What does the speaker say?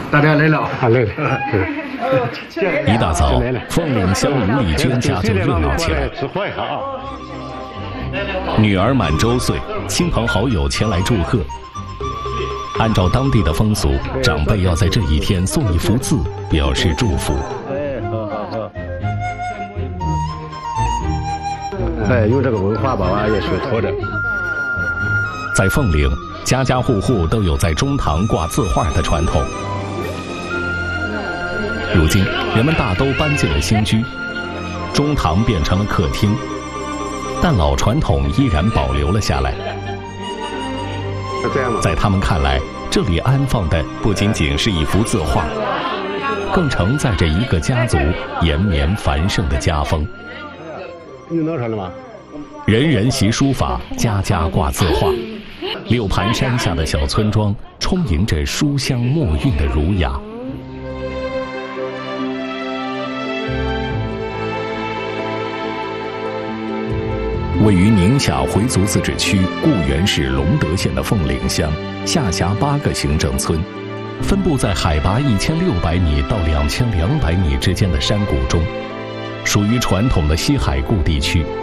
大家来了， 来了。 一大早，凤岭乡吴丽娟家就热闹起来。女儿满周岁，亲朋好友前来祝贺。按照当地的风俗，长辈要在这一天送一幅字，表示祝福。 用这个文化把娃也学托着。 在凤岭，家家户户都有在中堂挂字画的传统。如今，人们大都搬进了新居，中堂变成了客厅，但老传统依然保留了下来。在他们看来，这里安放的不仅仅是一幅字画，更承载着一个家族延绵繁盛的家风。 你弄上了吗？ 人人习书法，家家挂字画。六盘山下的小村庄充盈着书香墨韵的儒雅。位于宁夏回族自治区固原市隆德县的凤岭乡，下辖8个行政村，分布在海拔1600米到2200米之间的山谷中，属于传统的西海固地区。